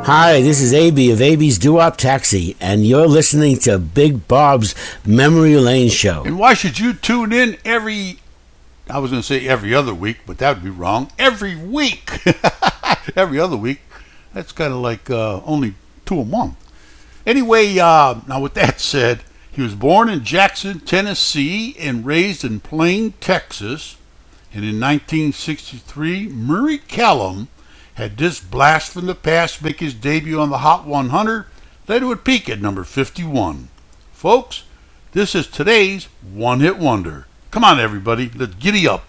Hi, this is AB of AB's Doo-Wop Taxi, and you're listening to Big Bob's Memory Lane Show. And why should you tune in every other week, but that would be wrong. Every week. Every other week. That's kind of like only 2 a month. Anyway, now with that said, he was born in Jackson, Tennessee, and raised in Plain, Texas. And in 1963, Murray Callum had this blast from the past make his debut on the Hot 100, led to a peak at number 51. Folks, this is today's one-hit wonder. Come on, everybody, let's giddy up.